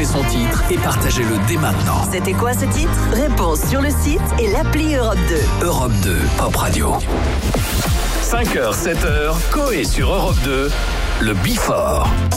son titre et partagez-le dès maintenant. C'était quoi ce titre? Réponse sur le site et l'appli Europe 2. Europe 2, Pop Radio. 5h, 7h, Coé sur Europe 2, le Before.